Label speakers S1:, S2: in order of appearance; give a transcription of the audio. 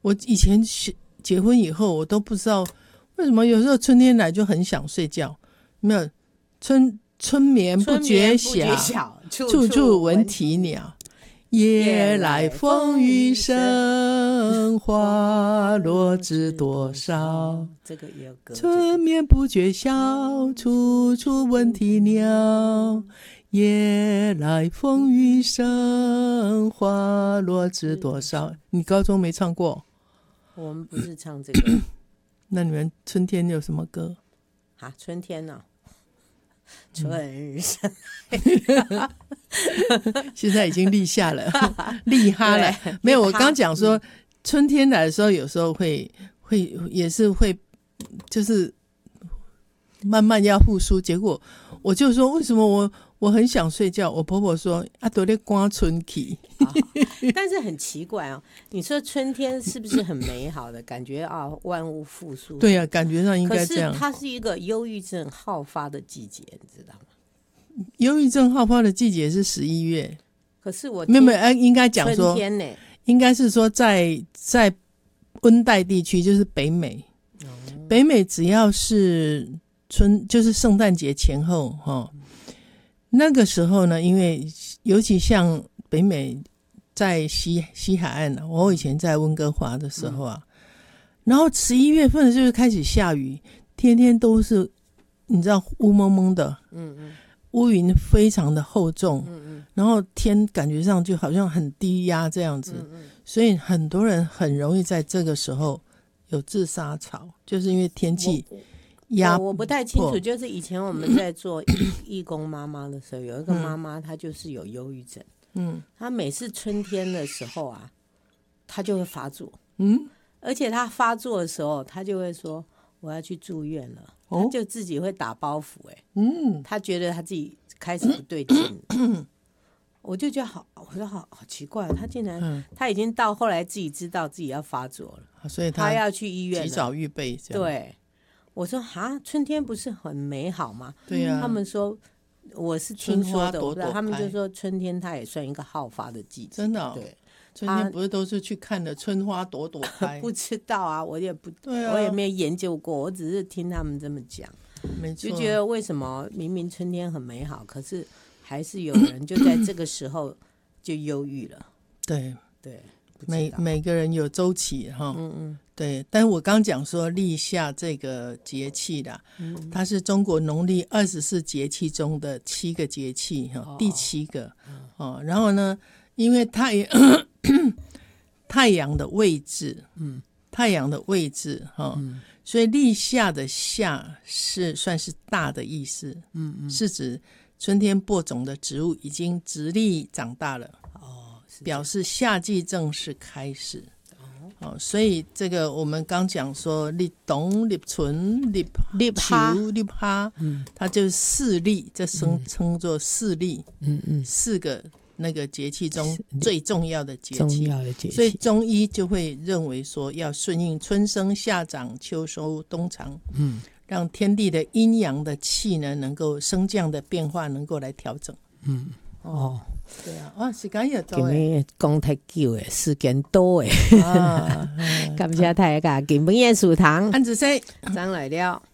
S1: 我以前结婚以后，我都不知道为什么有时候春天来就很想睡觉。没有春眠不觉晓，处处闻啼鸟。夜来风雨声，花落知多少。
S2: 这个也有歌。
S1: 春眠不觉晓，处处闻啼鸟。夜来风雨声，花落知多少。你高中没唱过？
S2: 我们不是唱这个。
S1: 那你们春天有什么歌？
S2: 啊，春天呢？春生
S1: 现在已经立夏了，立哈了。没有，我刚讲说，春天来的时候，有时候会也是会，就是慢慢要复苏。结果我就说，为什么我很想睡觉？我婆婆说啊，都在刮春气。
S2: 但是很奇怪哦，你说春天是不是很美好的感觉啊？万物复苏。
S1: 对啊，感觉上应该这样。
S2: 可是它是一个忧郁症好发的季节，你知道吗？
S1: 忧郁症好发的季节是11月。
S2: 可是我
S1: 没有，应该讲说，
S2: 春天呢，
S1: 应该是说在温带地区，就是北美。北美只要是就是圣诞节前后那个时候呢，因为尤其像北美在西海岸我以前在温哥华的时候然后11月份就是开始下雨，天天都是你知道乌蒙蒙的，乌云非常的厚重，然后天感觉上就好像很低压这样子，所以很多人很容易在这个时候有自杀潮，就是因为天气压迫。
S2: 我不太清楚，就是以前我们在做义工妈妈的时候，有一个妈妈她就是有忧郁症，她每次春天的时候啊，她就会发作，而且她发作的时候，她就会说我要去住院了，她就自己会打包袱，她觉得她自己开始不对劲，我就觉得我说好奇怪，她竟然她已经到后来自己知道自己要发作了，
S1: 所以
S2: 她要去医院了，
S1: 及早预备这样。
S2: 对，我说春天不是很美好吗？
S1: 对啊，
S2: 他们说我是听说的，
S1: 春花朵朵
S2: 我不知道，他们就说春天它也算一个好发的季节，
S1: 真的
S2: 对。
S1: 春天不是都是去看的春花朵朵开？
S2: 不知道啊，我也不，
S1: 对啊，
S2: 我也没有研究过，我只是听他们这么讲，
S1: 没错，
S2: 就觉得为什么明明春天很美好，可是还是有人就在这个时候就忧郁了。
S1: 对
S2: 对，
S1: 每个人有周期哈，对。但是我刚讲说立夏这个节气啦，它是中国农历24节气中的7个节气哈，第7个然后呢，因为太阳的位置，所以立夏的夏是算是大的意思，是指春天播种的植物已经直立长大了，表示夏季正式开始。所以这个我们刚讲说立冬、立春、立秋、立夏，它就是4立，这称作4立，4个那个节气中最重要的节气，所以中医就会认为说要顺应春生夏长秋收冬藏，让天地的阴阳的气呢能够升降的变化能够来调整。对啊，时间也到了，
S2: 今日讲太久的，时间多的，感谢大家，今晡夜食堂，
S1: 安子生
S2: 张来了。